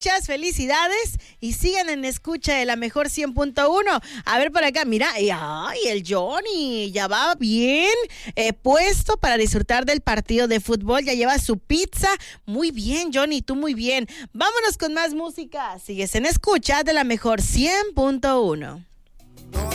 Muchas felicidades y sigan en escucha de la mejor 100.1. A ver por acá, mira, ay, el Johnny ya va bien puesto para disfrutar del partido de fútbol, ya lleva su pizza. Muy bien, Johnny, tú muy bien. Vámonos con más música. Sigues en escucha de la mejor 100.1.